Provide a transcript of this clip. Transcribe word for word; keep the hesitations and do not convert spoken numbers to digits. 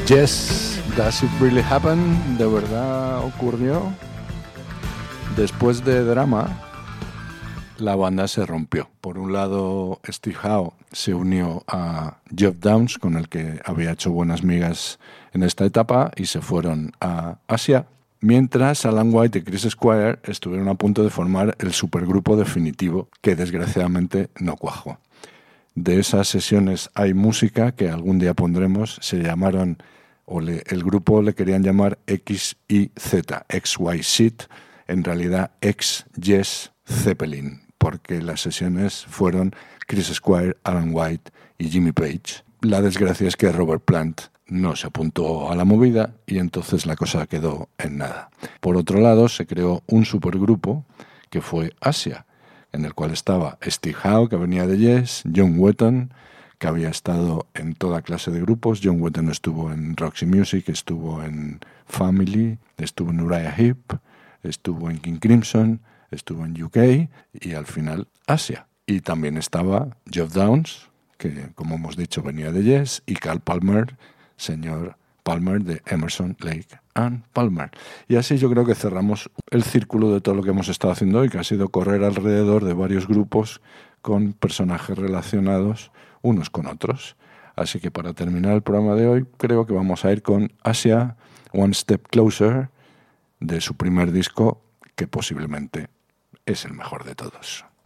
Yes, Does It Really Happen? ¿De verdad ocurrió? Después de Drama, la banda se rompió. Por un lado, Steve Howe se unió a Geoff Downes, con el que había hecho buenas migas en esta etapa, y se fueron a Asia, mientras Alan White y Chris Squire estuvieron a punto de formar el supergrupo definitivo, que desgraciadamente no cuajó. De esas sesiones hay música que algún día pondremos. Se llamaron, o le, el grupo le querían llamar X Y Z, X Y Z, en realidad X Yes Zeppelin, porque las sesiones fueron Chris Squire, Alan White y Jimmy Page. La desgracia es que Robert Plant no se apuntó a la movida y entonces la cosa quedó en nada. Por otro lado, se creó un supergrupo que fue Asia, en el cual estaba Steve Howe, que venía de Yes, John Wetton, que había estado en toda clase de grupos. John Wetton estuvo en Roxy Music, estuvo en Family, estuvo en Uriah Heep, estuvo en King Crimson, estuvo en U K y al final Asia. Y también estaba Geoff Downes, que como hemos dicho venía de Yes, y Carl Palmer, señor Palmer de Emerson, Lake and Palmer. Y así yo creo que cerramos el círculo de todo lo que hemos estado haciendo hoy, que ha sido correr alrededor de varios grupos con personajes relacionados unos con otros. Así que para terminar el programa de hoy, creo que vamos a ir con Asia, One Step Closer, de su primer disco, que posiblemente es el mejor de todos.